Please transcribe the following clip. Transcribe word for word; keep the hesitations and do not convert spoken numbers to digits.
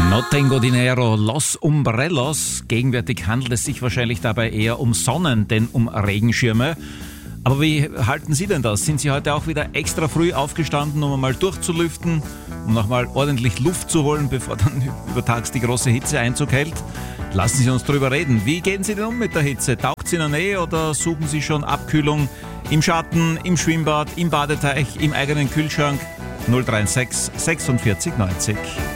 No tengo dinero, los umbrellos. Gegenwärtig handelt es sich wahrscheinlich dabei eher um Sonnen, denn um Regenschirme. Aber wie halten Sie denn das? Sind Sie heute auch wieder extra früh aufgestanden, um einmal durchzulüften, um nochmal ordentlich Luft zu holen, bevor dann übertags die große Hitze Einzug hält? Lassen Sie uns drüber reden. Wie gehen Sie denn um mit der Hitze? Taugt Sie in der Nähe oder suchen Sie schon Abkühlung im Schatten, im Schwimmbad, im Badeteich, im eigenen Kühlschrank? null drei sechs sechsundvierzig neunzig.